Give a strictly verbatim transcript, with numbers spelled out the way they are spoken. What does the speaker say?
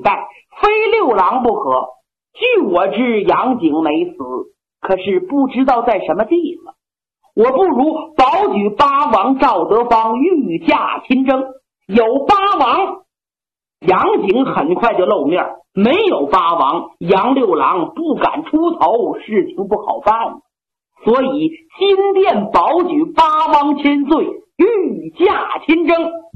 丐，非六郎不可。据我知，杨景没死，可是不知道在什么地方。我不如保举八王赵德芳御驾亲征，有八王，杨景很快就露面；没有八王，杨六郎不敢出头，事情不好办。所以金殿保举八王千岁，御驾亲征。